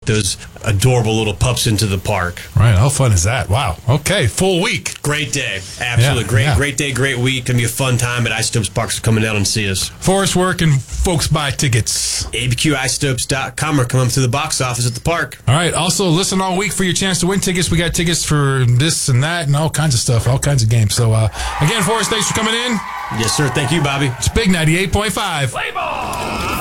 those adorable little pups into the park. Right. How fun is that? Wow. Okay. Full week. Great day. Absolutely. Great day, great week. Going to be a fun time at Isotopes Park, so coming down and see us. Forrest, where can folks buy tickets? abqisotopes.com or come up to the box office at the park. All right. Also, listen all week for your chance to win tickets. We got tickets for this and that and all kinds of stuff, all kinds of games. So, again, Forrest, thanks for coming in. Yes, sir. Thank you, Bobby. It's Big 98.5. Play ball!